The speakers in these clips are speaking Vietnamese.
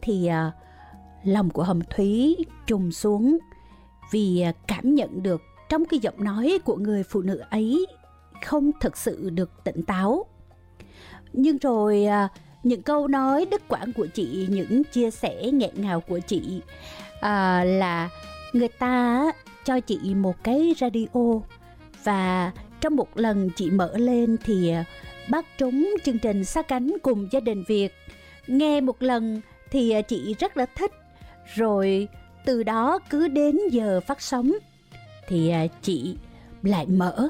thì lòng của Hồng Thúy trùng xuống vì cảm nhận được trong cái giọng nói của người phụ nữ ấy không thực sự được tỉnh táo. Nhưng rồi những câu nói đứt quãng của chị, những chia sẻ nghẹn ngào của chị là người ta cho chị một cái radio, và trong một lần chị mở lên thì bắt trúng chương trình Sát cánh cùng gia đình Việt. Nghe một lần thì chị rất là thích, rồi từ đó cứ đến giờ phát sóng thì chị lại mở.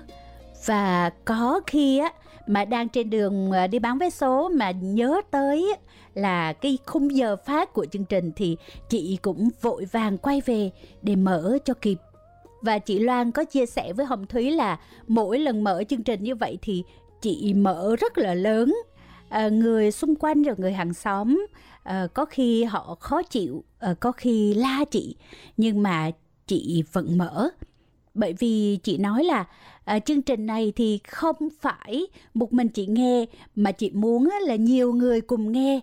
Và có khi mà đang trên đường đi bán vé số mà nhớ tới là cái khung giờ phát của chương trình thì chị cũng vội vàng quay về để mở cho kịp. Và chị Loan có chia sẻ với Hồng Thúy là mỗi lần mở chương trình như vậy thì chị mở rất là lớn. Người xung quanh rồi người hàng xóm có khi họ khó chịu, có khi la chị, nhưng mà chị vẫn mở. Bởi vì chị nói là chương trình này thì không phải một mình chị nghe, mà chị muốn là nhiều người cùng nghe.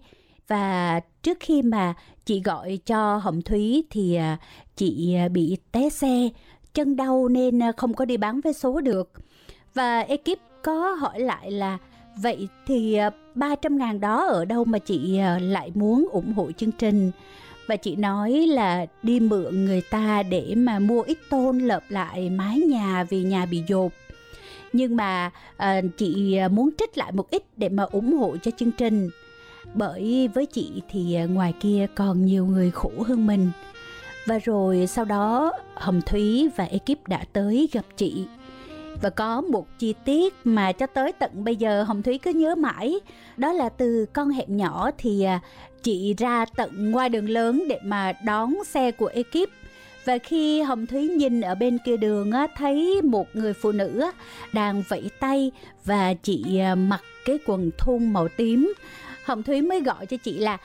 Và trước khi mà chị gọi cho Hồng Thúy thì chị bị té xe, chân đau nên không có đi bán vé số được. Và ekip có hỏi lại là vậy thì 300.000 đó ở đâu mà chị lại muốn ủng hộ chương trình. Và chị nói là đi mượn người ta để mà mua ít tôn lợp lại mái nhà vì nhà bị dột. Nhưng mà chị muốn trích lại một ít để mà ủng hộ cho chương trình. Bởi với chị thì ngoài kia còn nhiều người khổ hơn mình. Và rồi sau đó Hồng Thúy và ekip đã tới gặp chị. Và có một chi tiết mà cho tới tận bây giờ Hồng Thúy cứ nhớ mãi. Đó là từ con hẻm nhỏ thì chị ra tận ngoài đường lớn để mà đón xe của ekip. Và khi Hồng Thúy nhìn ở bên kia đường thấy một người phụ nữ đang vẫy tay và chị mặc cái quần thun màu tím. Hồng Thúy mới gọi cho chị là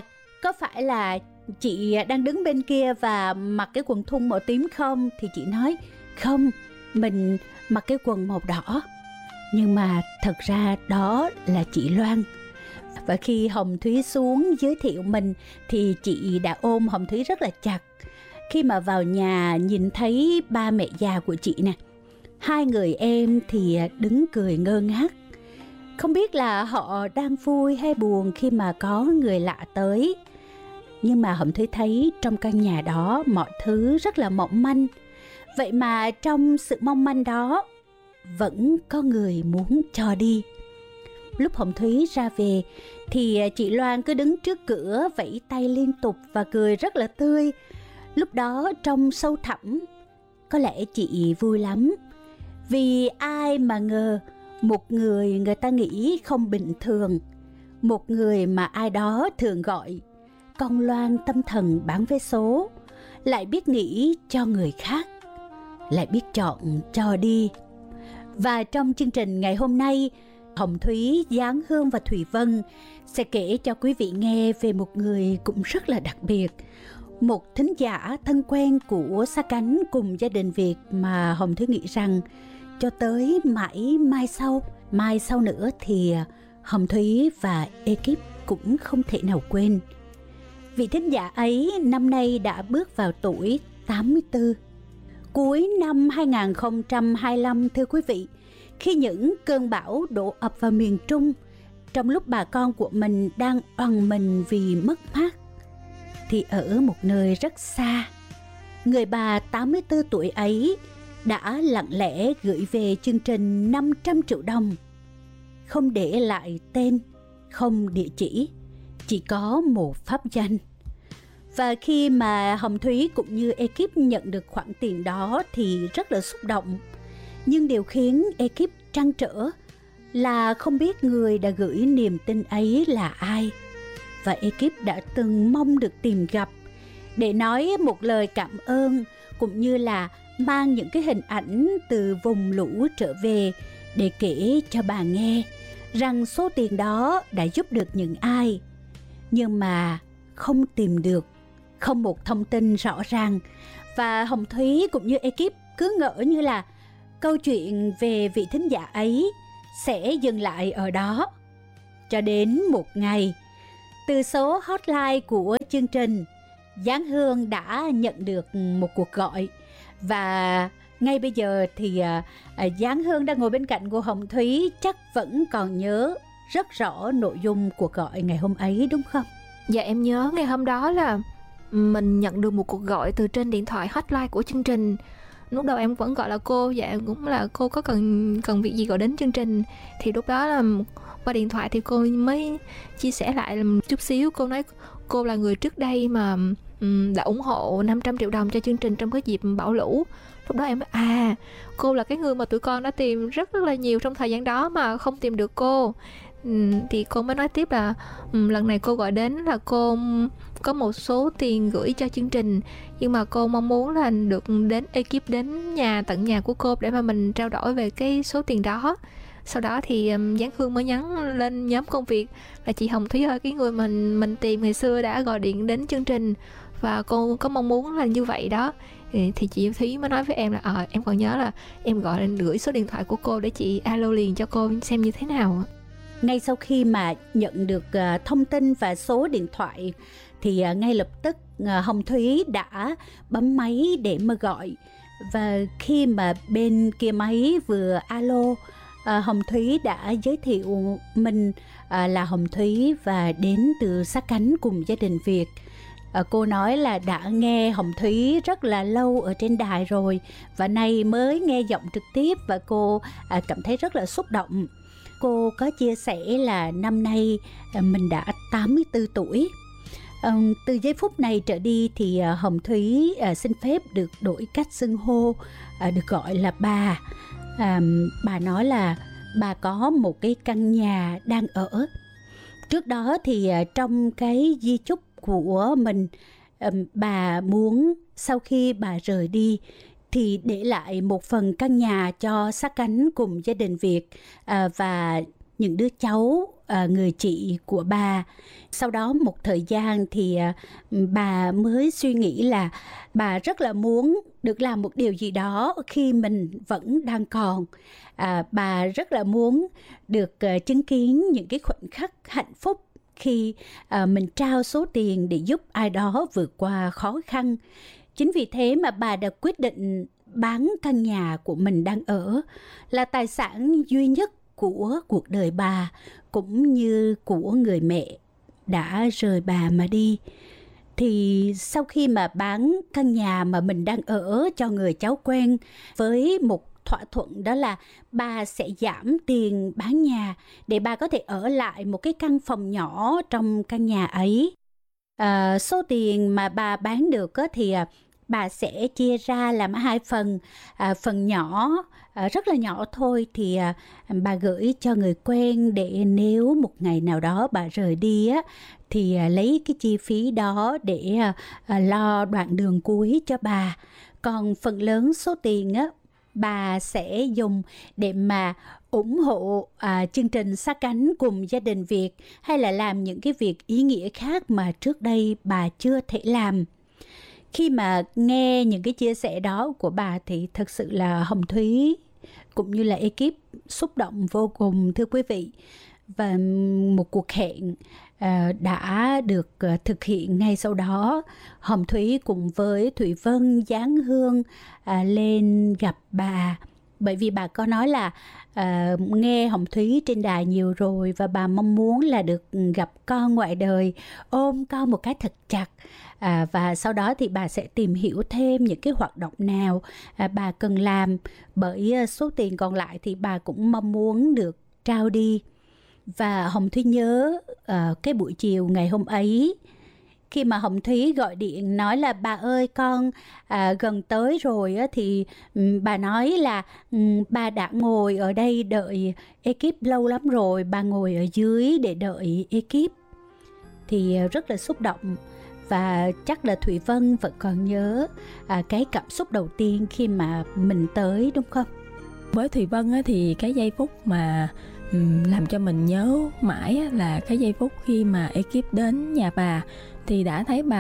có phải là chị đang đứng bên kia và mặc cái quần thun màu tím không? Thì chị nói không, mình mặc cái quần màu đỏ. Nhưng mà thật ra đó là chị Loan. Và khi Hồng Thúy xuống giới thiệu mình thì chị đã ôm Hồng Thúy rất là chặt. Khi mà vào nhà nhìn thấy ba mẹ già của chị nè, hai người em thì đứng cười ngơ ngác. Không biết là họ đang vui hay buồn khi mà có người lạ tới. Nhưng mà Hồng Thúy thấy trong căn nhà đó mọi thứ rất là mỏng manh. Vậy mà trong sự mong manh đó vẫn có người muốn cho đi. Lúc Hồng Thúy ra về thì chị Loan cứ đứng trước cửa vẫy tay liên tục và cười rất là tươi. Lúc đó trong sâu thẳm có lẽ chị vui lắm. Vì ai mà ngờ một người ta nghĩ không bình thường, một người mà ai đó thường gọi con Loan tâm thần bán vé số, lại biết nghĩ cho người khác, lại biết chọn cho đi. Và trong chương trình ngày hôm nay, Hồng Thúy, Giáng Hương và Thùy Vân sẽ kể cho quý vị nghe về một người cũng rất là đặc biệt. Một thính giả thân quen của Sát cánh cùng gia đình Việt mà Hồng Thúy nghĩ rằng cho tới mãi mai sau nữa thì Hồng Thúy và ekip cũng không thể nào quên. Vị thính giả ấy năm nay đã bước vào tuổi 84. Cuối năm 2025 thưa quý vị, khi những cơn bão đổ ập vào miền Trung, trong lúc bà con của mình đang oằn mình vì mất mát, thì ở một nơi rất xa, người bà 84 tuổi ấy đã lặng lẽ gửi về chương trình 500 triệu đồng. Không để lại tên, không địa chỉ có một pháp danh. Và khi mà Hồng Thúy cũng như ekip nhận được khoản tiền đó thì rất là xúc động. Nhưng điều khiến ekip trăn trở là không biết người đã gửi niềm tin ấy là ai. Và ekip đã từng mong được tìm gặp để nói một lời cảm ơn, cũng như là mang những cái hình ảnh từ vùng lũ trở về để kể cho bà nghe rằng số tiền đó đã giúp được những ai. Nhưng mà không tìm được, không một thông tin rõ ràng. Và Hồng Thúy cũng như ekip cứ ngỡ như là câu chuyện về vị thính giả ấy sẽ dừng lại ở đó. Cho đến một ngày, Từ số hotline của chương trình, Giáng Hương đã nhận được một cuộc gọi. Và ngay bây giờ thì Giáng Hương đang ngồi bên cạnh cô Hồng Thúy, chắc vẫn còn nhớ rất rõ nội dung cuộc gọi ngày hôm ấy đúng không? Dạ em nhớ ngày hôm đó là mình nhận được một cuộc gọi từ trên điện thoại hotline của chương trình. Lúc đầu em vẫn gọi là cô, dạ cũng là cô có cần việc gì gọi đến chương trình. Thì lúc đó là qua điện thoại thì cô mới chia sẻ lại một chút xíu. Cô nói cô là người trước đây mà đã ủng hộ 500 triệu đồng cho chương trình trong cái dịp bão lũ. Lúc đó em nói cô là cái người mà tụi con đã tìm rất là nhiều trong thời gian đó mà không tìm được cô. Thì cô mới nói tiếp là lần này cô gọi đến là cô có một số tiền gửi cho chương trình, nhưng mà cô mong muốn là được đến ekip đến tận nhà của cô để mà mình trao đổi về cái số tiền đó. Sau đó thì Giáng Hương mới nhắn lên nhóm công việc là chị Hồng Thúy ơi, cái người mình tìm ngày xưa đã gọi điện đến chương trình và cô có mong muốn là như vậy đó. Thì chị Thúy mới nói với em là em còn nhớ là em gọi lên gửi số điện thoại của cô để chị alo liền cho cô xem như thế nào. Ngay sau khi mà nhận được thông tin và số điện thoại thì ngay lập tức Hồng Thúy đã bấm máy để mà gọi. Và khi mà bên kia máy vừa alo, Hồng Thúy đã giới thiệu mình là Hồng Thúy và đến từ Sát Cánh Cùng Gia Đình Việt. Cô nói là đã nghe Hồng Thúy rất là lâu ở trên đài rồi và nay mới nghe giọng trực tiếp và cô cảm thấy rất là xúc động. Cô có chia sẻ là năm nay mình đã 84 tuổi. Từ giây phút này trở đi thì Hồng Thúy xin phép được đổi cách xưng hô, được gọi là bà. Bà nói là bà có một cái căn nhà đang ở. Trước đó thì trong cái di chúc của mình, bà muốn sau khi bà rời đi thì để lại một phần căn nhà cho Sát Cánh Cùng Gia Đình Việt và những đứa cháu, người chị của bà. Sau đó một thời gian thì bà mới suy nghĩ là bà rất là muốn được làm một điều gì đó khi mình vẫn đang còn. Bà rất là muốn được chứng kiến những cái khoảnh khắc hạnh phúc khi mình trao số tiền để giúp ai đó vượt qua khó khăn. Chính vì thế mà bà đã quyết định bán căn nhà của mình đang ở, là tài sản duy nhất của cuộc đời bà cũng như của người mẹ đã rời bà mà đi. Thì sau khi mà bán căn nhà mà mình đang ở cho người cháu quen với một thỏa thuận, đó là bà sẽ giảm tiền bán nhà để bà có thể ở lại một cái căn phòng nhỏ trong căn nhà ấy. Số tiền mà bà bán được thì bà sẽ chia ra làm hai phần. Phần nhỏ, rất là nhỏ thôi, thì bà gửi cho người quen để nếu một ngày nào đó bà rời đi thì lấy cái chi phí đó để lo đoạn đường cuối cho bà. Còn phần lớn số tiền bà sẽ dùng để mà ủng hộ chương trình Sát Cánh Cùng Gia Đình Việt, hay là làm những cái việc ý nghĩa khác mà trước đây bà chưa thể làm. Khi mà nghe những cái chia sẻ đó của bà thì thật sự là Hồng Thúy cũng như là ekip xúc động vô cùng, thưa quý vị. Và một cuộc hẹn đã được thực hiện ngay sau đó. Hồng Thúy cùng với Thủy Vân, Giáng Hương lên gặp bà. Bởi vì bà có nói là nghe Hồng Thúy trên đài nhiều rồi và bà mong muốn là được gặp con ngoài đời, ôm con một cái thật chặt. Và sau đó thì bà sẽ tìm hiểu thêm những cái hoạt động nào bà cần làm, bởi số tiền còn lại thì bà cũng mong muốn được trao đi. Và Hồng Thúy nhớ cái buổi chiều ngày hôm ấy, khi mà Hồng Thúy gọi điện nói là bà ơi con gần tới rồi thì bà nói là bà đã ngồi ở đây đợi ekip lâu lắm rồi, bà ngồi ở dưới để đợi ekip. Thì rất là xúc động. Và chắc là Thủy Vân vẫn còn nhớ cái cảm xúc đầu tiên khi mà mình tới, đúng không? Với Thủy Vân thì cái giây phút mà làm cho mình nhớ mãi là cái giây phút khi mà ekip đến nhà bà thì đã thấy bà